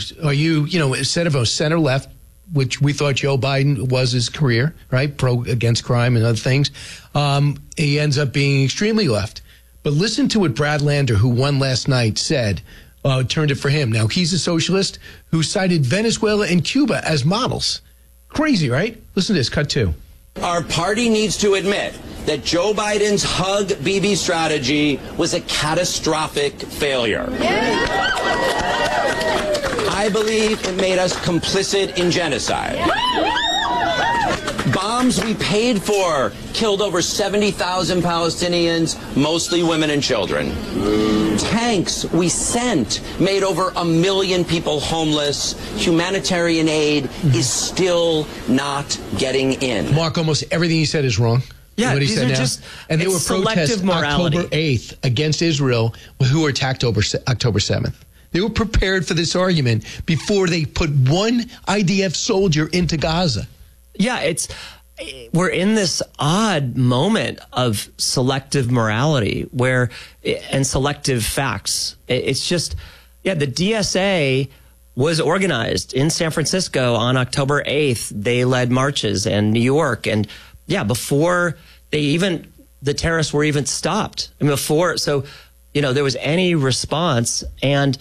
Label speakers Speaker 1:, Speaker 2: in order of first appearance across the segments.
Speaker 1: Are you, instead of a center left, which we thought Joe Biden was his career, right? Pro against crime and other things. He ends up being extremely left. But listen to what Brad Lander, who won last night, said, turned it for him. Now, he's a socialist who cited Venezuela and Cuba as models. Crazy, right? Listen to this, cut 2.
Speaker 2: Our party needs to admit that Joe Biden's hug Bibi strategy was a catastrophic failure. I believe it made us complicit in genocide. Bombs we paid for killed over 70,000 Palestinians, mostly women and children. Tanks we sent made over 1 million people homeless. Humanitarian aid is still not getting in.
Speaker 1: Mark, almost everything he said is wrong.
Speaker 3: Yeah,
Speaker 1: what he
Speaker 3: these
Speaker 1: said
Speaker 3: are
Speaker 1: now.
Speaker 3: just
Speaker 1: and they were protesting October 8th against Israel, who were attacked October 7th. They were prepared for this argument before they put one IDF soldier into Gaza.
Speaker 3: Yeah, we're in this odd moment of selective morality and selective facts. It's just, the DSA was organized in San Francisco on October 8th. They led marches in New York. And before the terrorists were even stopped. I mean, there was any response and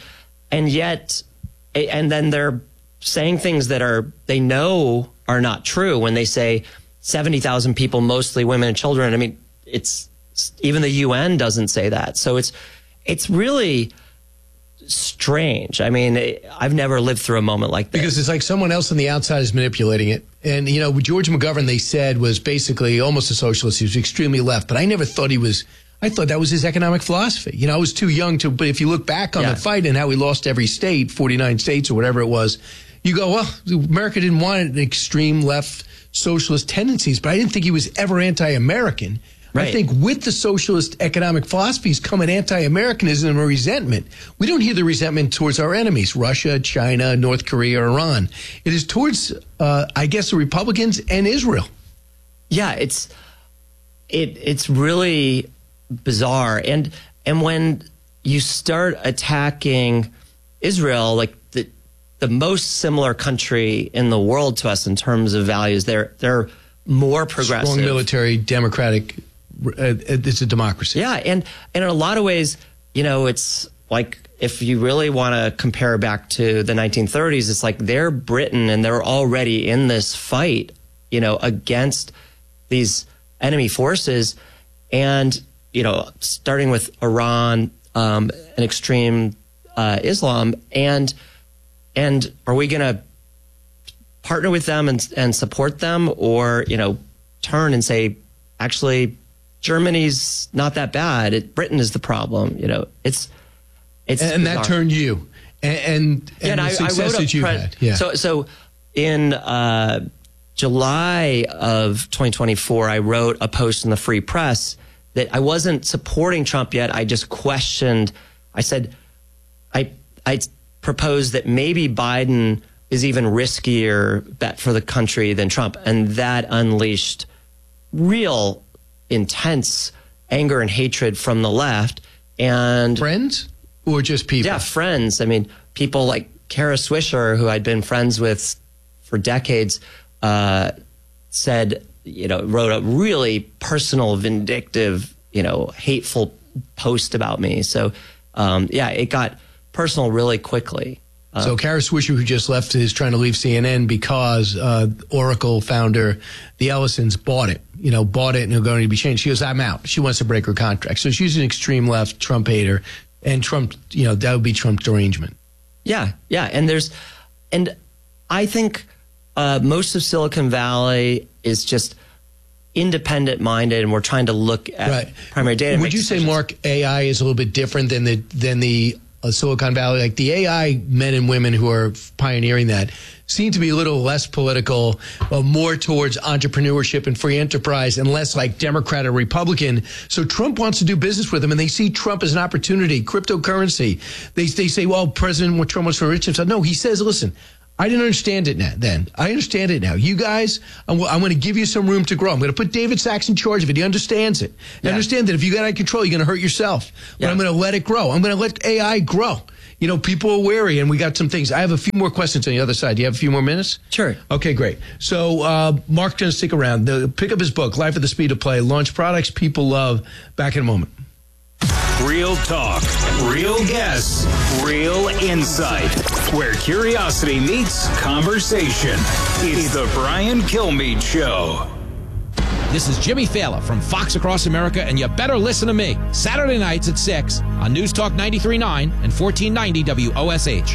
Speaker 3: then they're saying things that they know are not true when they say 70,000 people, mostly women and children. I mean, even the UN doesn't say that. So it's really strange. I mean, I've never lived through a moment like that.
Speaker 1: Because it's like someone else on the outside is manipulating it. And, George McGovern, they said, was basically almost a socialist. He was extremely left. But I never thought I thought that was his economic philosophy. I was too young but if you look back on the fight and how he lost every state, 49 states or whatever it was, you go, well, America didn't want an extreme left socialist tendencies, but I didn't think he was ever anti-American. Right. I think with the socialist economic philosophies come an anti-Americanism and a resentment. We don't hear the resentment towards our enemies, Russia, China, North Korea, Iran. It is towards, I guess, the Republicans and Israel.
Speaker 3: Yeah, it's really bizarre. And when you start attacking Israel, like the most similar country in the world to us in terms of values, they're more progressive.
Speaker 1: Strong military, democratic. It's a democracy.
Speaker 3: Yeah, and in a lot of ways, it's like if you really want to compare back to the 1930s, it's like they're Britain and they're already in this fight, against these enemy forces. And, starting with Iran and extreme Islam. And are we going to partner with them and support them or, turn and say, actually, Germany's not that bad. Britain is the problem. It's and
Speaker 1: that turned you and the success that you had. Yeah.
Speaker 3: So in July of 2024, I wrote a post in the Free Press that I wasn't supporting Trump yet. I just questioned. I said, I proposed that maybe Biden is even riskier bet for the country than Trump. And that unleashed real intense anger and hatred from the left. And
Speaker 1: friends or just people?
Speaker 3: Yeah, friends. I mean, people like Kara Swisher, who I'd been friends with for decades, said, wrote a really personal, vindictive, hateful post about me. So, it got personal really quickly.
Speaker 1: So Kara Swisher, who just left, is trying to leave CNN because Oracle founder, the Ellisons, bought it and they're going to be changed. She goes, I'm out. She wants to break her contract. So she's an extreme left Trump hater, and Trump, that would be Trump's derangement.
Speaker 3: Yeah. And I think most of Silicon Valley is just independent minded, and we're trying to look at primary data.
Speaker 1: Would you say, Mark, AI is a little bit different than the Silicon Valley? Like the AI men and women who are pioneering that seem to be a little less political, more towards entrepreneurship and free enterprise, and less like Democrat or Republican. So Trump wants to do business with them, and they see Trump as an opportunity. Cryptocurrency. They say, well, President Trump wants to enrich himself. No, he says, listen, I didn't understand it then. I understand it now. You guys, I'm going to give you some room to grow. I'm going to put David Sachs in charge of it. He understands it. I understand that if you got out of control, you're going to hurt yourself. But I'm going to let it grow. I'm going to let AI grow. people are wary, and we got some things. I have a few more questions on the other side. Do you have a few more minutes?
Speaker 3: Sure.
Speaker 1: Okay, great. So Mark's going to stick around. Pick up his book, Life at the Speed of Play, Launch Products People Love. Back in a moment.
Speaker 4: Real talk, real guests, real insight. Where curiosity meets conversation. It's the Brian Kilmeade Show.
Speaker 5: This is Jimmy Fallon from Fox Across America, and you better listen to me. Saturday nights at 6 on News Talk 93.9 and 1490 WOSH.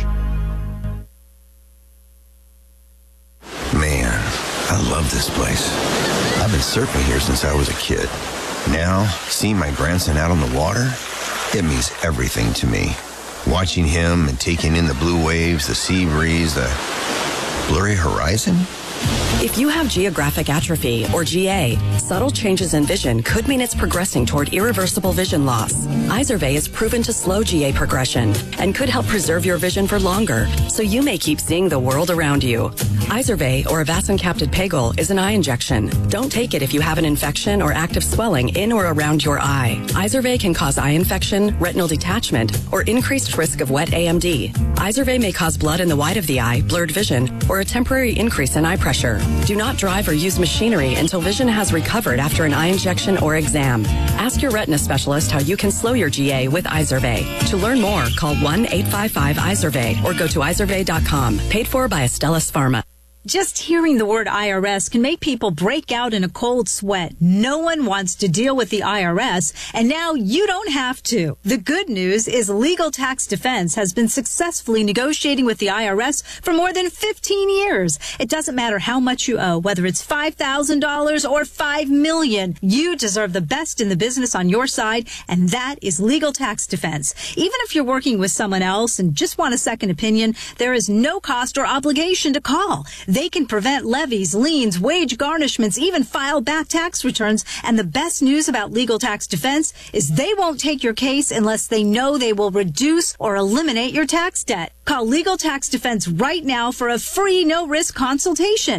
Speaker 6: Man, I love this place. I've been surfing here since I was a kid. Now, seeing my grandson out on the water, it means everything to me. Watching him and taking in the blue waves, the sea breeze, the blurry horizon.
Speaker 7: If you have geographic atrophy, or GA, subtle changes in vision could mean it's progressing toward irreversible vision loss. Izervay is proven to slow GA progression and could help preserve your vision for longer, so you may keep seeing the world around you. Izervay, or avacincaptad pegol, is an eye injection. Don't take it if you have an infection or active swelling in or around your eye. Izervay can cause eye infection, retinal detachment, or increased risk of wet AMD. Izervay may cause blood in the white of the eye, blurred vision, or a temporary increase in eye pressure. Do not drive or use machinery until vision has recovered after an eye injection or exam. Ask your retina specialist how you can slow your GA with Izervay. To learn more, call 1-855-IZERVAY or go to izervay.com. Paid for by Astellas Pharma.
Speaker 8: Just hearing the word IRS can make people break out in a cold sweat. No one wants to deal with the IRS, and now you don't have to. The good news is Legal Tax Defense has been successfully negotiating with the IRS for more than 15 years. It doesn't matter how much you owe, whether it's $5,000 or $5 million. You deserve the best in the business on your side, and that is Legal Tax Defense. Even if you're working with someone else and just want a second opinion, there is no cost or obligation to call. They can prevent levies, liens, wage garnishments, even file back tax returns. And the best news about Legal Tax Defense is they won't take your case unless they know they will reduce or eliminate your tax debt. Call Legal Tax Defense right now for a free no-risk consultation.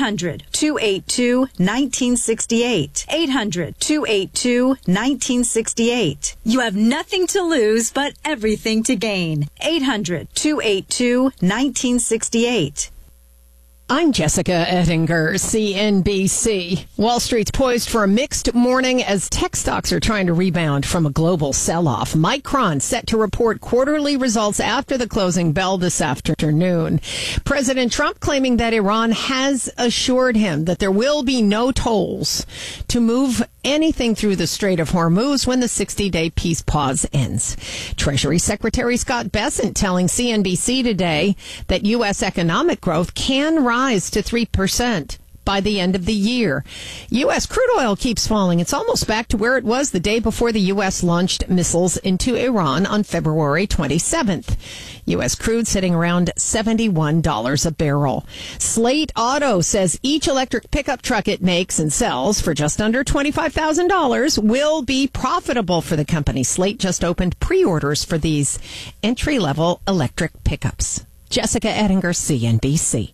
Speaker 8: 800-282-1968. 800-282-1968. You have nothing to lose but everything to gain. 800-282-1968.
Speaker 9: I'm Jessica Ettinger, CNBC. Wall Street's poised for a mixed morning as tech stocks are trying to rebound from a global sell-off. Micron set to report quarterly results after the closing bell this afternoon. President Trump claiming that Iran has assured him that there will be no tolls to move anything through the Strait of Hormuz when the 60-day peace pause ends. Treasury Secretary Scott Bessent telling CNBC today that U.S. economic growth can rise to 3% by the end of the year. U.S. crude oil keeps falling. It's almost back to where it was the day before the U.S. launched missiles into Iran on February 27th. U.S. crude sitting around $71 a barrel. Slate Auto says each electric pickup truck it makes and sells for just under $25,000 will be profitable for the company. Slate just opened pre-orders for these entry-level electric pickups. Jessica Ettinger, CNBC.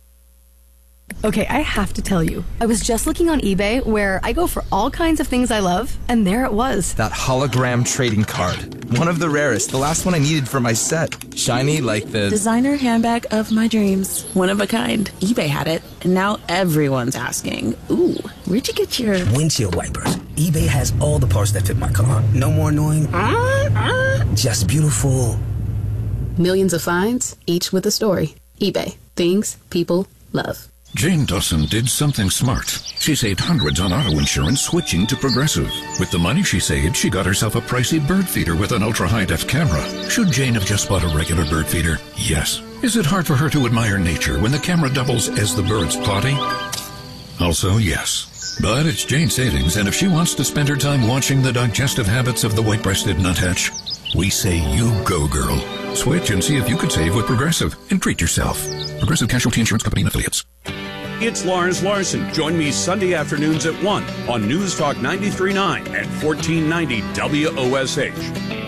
Speaker 10: Okay, I have to tell you, I was just looking on eBay where I go for all kinds of things I love, and there it was.
Speaker 11: That hologram trading card. One of the rarest. The last one I needed for my set. Shiny like the
Speaker 12: designer handbag of my dreams. One of a kind. eBay had it, and now everyone's asking, ooh, where'd you get your
Speaker 13: windshield wipers? eBay has all the parts that fit my car. No more annoying. Just beautiful.
Speaker 14: Millions of finds, each with a story. eBay. Things people love.
Speaker 15: Jane Dawson did something smart. She saved hundreds on auto insurance switching to Progressive. With the money she saved, she got herself a pricey bird feeder with an ultra-high-def camera. Should Jane have just bought a regular bird feeder? Yes. Is it hard for her to admire nature when the camera doubles as the bird's potty? Also, yes. But it's Jane's savings, and if she wants to spend her time watching the digestive habits of the white-breasted nuthatch, we say you go, girl. Switch and see if you could save with Progressive and treat yourself. Progressive Casualty Insurance Company and Affiliates.
Speaker 16: It's Lawrence Larson. Join me Sunday afternoons at 1 on News Talk 93.9 and 1490 WOSH.